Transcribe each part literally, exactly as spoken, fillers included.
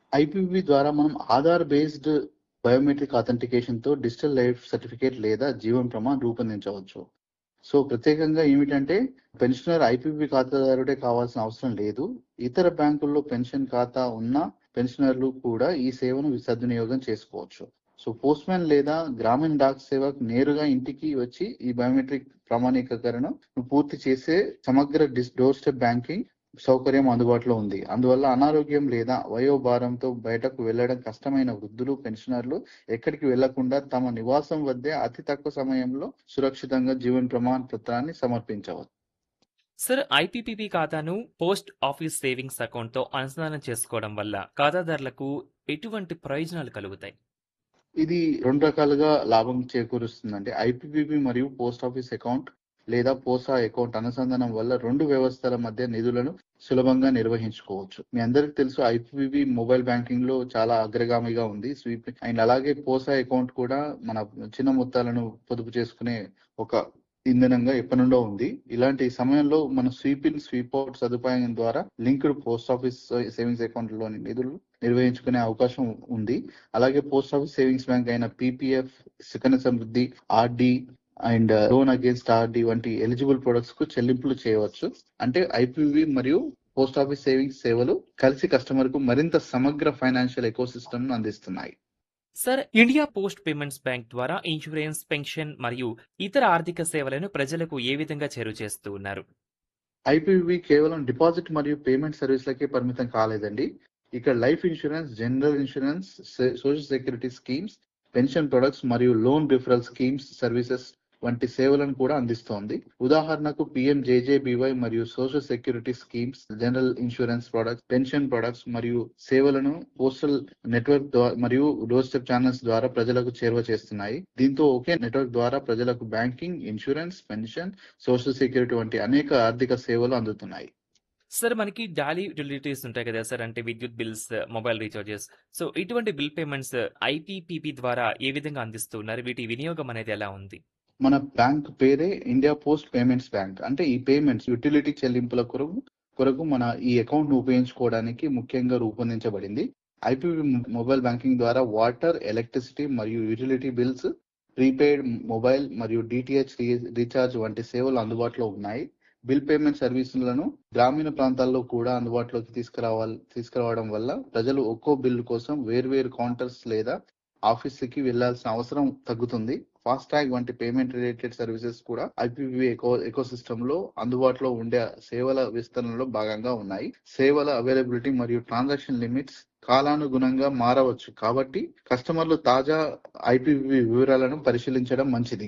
IPPB ద్వారా మనం Aadhaar based biometric ఆథెంటికేషన్‌తో digital life certificate లేదా జీవన్ ప్రమాణ్ రూపొందించవచ్చు. సో, ప్రత్యేకంగా ఏమిటంటే పెన్షనర్ ఐపీపీబీ ఖాతాదారుడే కావాల్సిన అవసరం లేదు. ఇతర బ్యాంకుల్లో పెన్షన్ ఖాతా ఉన్న పెన్షనర్లు కూడా ఈ సేవను సద్వినియోగం చేసుకోవచ్చు. సో, పోస్ట్‌మ్యాన్ లేదా గ్రామీణ డాక్ సేవక్ నేరుగా ఇంటికి వచ్చి ఈ బయోమెట్రిక్ ప్రామాణీకరణను పూర్తి చేసే సమగ్ర డిస్ డోర్ స్టెప్ బ్యాంకింగ్ సౌకర్యం అందుబాటులో ఉంది. అందువల్ల అనారోగ్యం లేదా వయోభారంతో బయటకు వెళ్లడం కష్టమైన వృద్ధులు, పెన్షనర్లు ఎక్కడికి వెళ్లకుండా తమ నివాసం వద్దే అతి తక్కువ సమయంలో సురక్షితంగా జీవన్ ప్రమాణ్ పత్రాన్ని సమర్పించవచ్చు. సార్, ఐపీపీబీ ఖాతాను పోస్ట్ ఆఫీస్ సేవింగ్స్ అకౌంట్‌తో అనుసంధానం చేసుకోవడం వల్ల ఖాతాదారులకు ఎటువంటి ప్రయోజనాలు కలుగుతాయి? ఇది రెండు రకాలుగా లాభం చేకూరుస్తుందండి. ఐపీపీబీ మరియు పోస్ట్ ఆఫీస్ అకౌంట్ లేదా పోసా అకౌంట్ అనుసంధానం వల్ల రెండు వ్యవస్థల మధ్య నిధులను సులభంగా నిర్వహించుకోవచ్చు. మీ అందరికి తెలుసు ఐపీపీబీ మొబైల్ బ్యాంకింగ్ లో చాలా అగ్రగామిగా ఉంది. స్వీప్ అండ్ అలాగే పోసా అకౌంట్ కూడా మన చిన్న మొత్తాలను పొదుపు చేసుకునే ఒక ఇంధనంగా ఎప్పటి నుండో ఉంది. ఇలాంటి సమయంలో మన స్వీప్ ఇన్ స్వీప్ అవుట్ సదుపాయం ద్వారా linked post office savings account లోని నిధులు నిర్వహించుకునే అవకాశం ఉంది. అలాగే పోస్ట్ ఆఫీస్ సేవింగ్స్ బ్యాంక్ అయిన PPF, Sukanya Samriddhi, RD and loan against RD వంటి ఎలిజిబుల్ ప్రొడక్ట్స్ కు చెల్లింపులు చేయవచ్చు. అంటే ఐపీబీ మరియు పోస్ట్ ఆఫీస్ సేవింగ్స్ సేవలు కలిసి కస్టమర్ కు మరింత సమగ్ర ఫైనాన్షియల్ ఎకో సిస్టమ్ ను అందిస్తున్నాయి. Sir, India post payments bank ద్వారా ఇన్సూరెన్స్, పెన్షన్ మరియు ఇతర ఆర్థిక సేవలను ప్రజలకు ఏ విధంగా చేరువచేస్తూ ఉన్నారు? ఐపీబీ కేవలం డిపాజిట్ మరియు పేమెంట్ సర్వీసులకే పరిమితం కాలేదండి. ఇక్కడ life insurance, general insurance, social security schemes, pension products మరియు లోన్ రిఫరల్ స్కీమ్స్ సర్వీసెస్ వంటి సేవలను కూడా అందిస్తోంది. ఉదాహరణకు పీఎంజేజేబీవై మరియు social security schemes, general insurance products, pension products మరియు సేవలను పోస్టల్ నెట్వర్క్ మరియు డోర్ స్టెప్ ఛానల్స్ ద్వారా ప్రజలకు చేరువ చేస్తున్నాయి. దీంతో ఒకే నెట్వర్క్ ద్వారా ప్రజలకు banking, insurance, pension, social security వంటి అనేక ఆర్థిక సేవలు అందుతున్నాయి. సార్, మనకి డాలీ యుటిలిటీస్ ఉంటాయి కదా సార్, అంటే విద్యుత్ బిల్స్, మొబైల్ రీఛార్జెస్. సో ఇటువంటి బిల్ పేమెంట్స్ ఐపీపీబీ ద్వారా ఏ విధంగా అందిస్తున్నారు? వీటి వినియోగం అనేది ఎలా ఉంది? మన బ్యాంక్ పేరే ఇండియా పోస్ట్ పేమెంట్స్ బ్యాంక్. అంటే ఈ పేమెంట్స్ యుటిలిటీ చెల్లింపుల కొరకు కొరకు మన ఈ అకౌంట్ ను ఉపయోగించుకోవడానికి ముఖ్యంగా రూపొందించబడింది. ఐపీబీ మొబైల్ బ్యాంకింగ్ ద్వారా వాటర్, ఎలక్ట్రిసిటీ మరియు యుటిలిటీ బిల్స్, ప్రీపెయిడ్ మొబైల్ మరియు డిటిహెచ్ రీఛార్జ్ వంటి సేవలు అందుబాటులో ఉన్నాయి. బిల్ పేమెంట్ సర్వీసులను గ్రామీణ ప్రాంతాల్లో కూడా అందుబాటులోకి తీసుకురావాలి తీసుకురావడం వల్ల ప్రజలు ఒక్కో బిల్లు కోసం వేర్వేరు కౌంటర్స్ లేదా ఆఫీసుకి వెళ్లాల్సిన అవసరం తగ్గుతుంది. ఫాస్టాగ్ వంటి పేమెంట్ రిలేటెడ్ సర్వీసెస్ కూడా ఐపీబీ ఎకో ఎకో సిస్టమ్ లో అందుబాటులో ఉండే సేవల విస్తరణలో భాగంగా ఉన్నాయి. సేవల అవైలబిలిటీ మరియు ట్రాన్సాక్షన్ లిమిట్స్ కాలానుగుణంగా మారవచ్చు కాబట్టి కస్టమర్లు తాజా ఐపీబీ వివరాలను పరిశీలించడం మంచిది.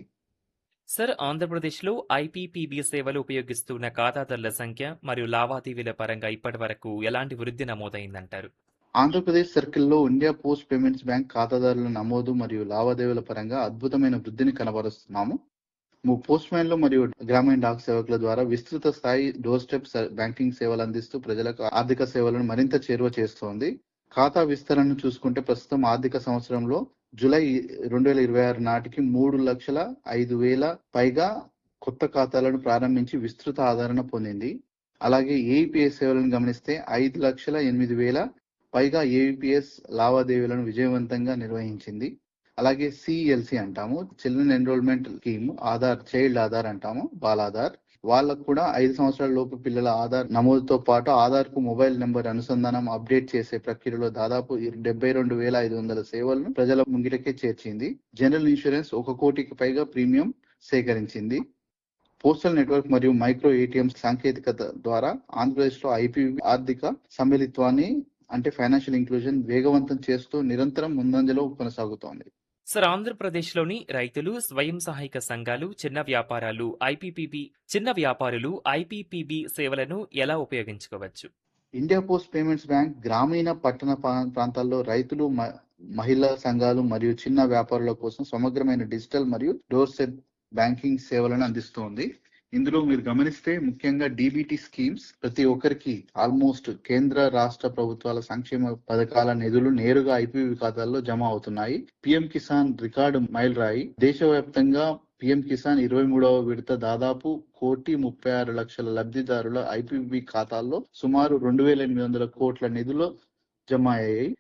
సార్, ఆంధ్రప్రదేశ్లో ఐపీపీబీ సేవలు ఉపయోగిస్తున్న ఖాతాదారుల సంఖ్య మరియు లావాదేవీల పరంగా ఇప్పటి వరకు ఎలాంటి వృద్ధి నమోదైందంటారు? ఆంధ్రప్రదేశ్ సర్కిల్లో ఇండియా పోస్ట్ పేమెంట్స్ బ్యాంక్ ఖాతాదారుల నమోదు మరియు లావాదేవీల పరంగా అద్భుతమైన వృద్ధిని కనబరుస్తున్నాము. పోస్ట్ మ్యాన్లు మరియు గ్రామీణ డాక్ సేవకుల ద్వారా విస్తృత స్థాయి డోర్ స్టెప్ బ్యాంకింగ్ సేవలు అందిస్తూ ప్రజలకు ఆర్థిక సేవలను మరింత చేరువ చేస్తోంది. ఖాతా విస్తరణను చూసుకుంటే ప్రస్తుతం ఆర్థిక సంవత్సరంలో జూలై రెండు వేల ఇరవై ఆరు నాటికి మూడు లక్షల ఐదు వేల పైగా కొత్త ఖాతాలను ప్రారంభించి విస్తృత ఆదరణ పొందింది. అలాగే ఏఈపీఎస్ సేవలను గమనిస్తే ఐదు లక్షల ఎనిమిది వేల పైగా ఏఈపీఎస్ లావాదేవీలను విజయవంతంగా నిర్వహించింది. అలాగే సిఎల్సి అంటాము, children enrolment scheme, Aadhaar child Aadhaar అంటాము, బాలాధార్. వాళ్ళకు కూడా ఐదు సంవత్సరాల లోపు పిల్లల ఆధార్ నమోదుతో పాటు ఆధార్ కు మొబైల్ నెంబర్ అనుసంధానం అప్డేట్ చేసే ప్రక్రియలో దాదాపు డెబ్బై రెండు వేల ఐదు వందల సేవలను ప్రజల ముంగిటకే చేర్చింది. జనరల్ ఇన్సూరెన్స్ ఒక కోటికి పైగా ప్రీమియం సేకరించింది. పోస్టల్ నెట్వర్క్ మరియు మైక్రో ఏటీఎం సాంకేతికత ద్వారా ఆంధ్రప్రదేశ్ లో ఐపీబీ ఆర్థిక సమ్మిళిత్వాన్ని అంటే ఫైనాన్షియల్ ఇంక్లూజన్ వేగవంతం చేస్తూ నిరంతరం ముందంజలో కొనసాగుతోంది. సార్, ఆంధ్రప్రదేశ్లోని రైతులు, స్వయం సహాయక సంఘాలు, చిన్న వ్యాపారాలు ఐపీపీబీ చిన్న వ్యాపారులు ఐపీపీబీ సేవలను ఎలా ఉపయోగించుకోవచ్చు? ఇండియా పోస్ట్ పేమెంట్స్ బ్యాంక్ గ్రామీణ, పట్టణ ప్రాంతాల్లో రైతులు, మహిళా సంఘాలు మరియు చిన్న వ్యాపారుల కోసం సమగ్రమైన డిజిటల్ మరియు డోర్ స్టెప్ బ్యాంకింగ్ సేవలను అందిస్తోంది. ఇందులో మీరు గమనిస్తే ముఖ్యంగా డీబీటీ స్కీమ్స్ ప్రతి ఒక్కరికి ఆల్మోస్ట్ కేంద్ర రాష్ట్ర ప్రభుత్వాల సంక్షేమ పథకాల నిధులు నేరుగా ఐపీబీ ఖాతాల్లో జమ అవుతున్నాయి. పీఎం కిసాన్ రికార్డు మైలురాయి. దేశవ్యాప్తంగా పీఎం కిసాన్ ఇరవై మూడవ విడత దాదాపు కోటి ముప్పై ఆరు లక్షల లబ్ధిదారుల ఐపీబీ ఖాతాల్లో సుమారు రెండు వేల ఎనిమిది వందల కోట్ల నిధులు జమ అయ్యాయి.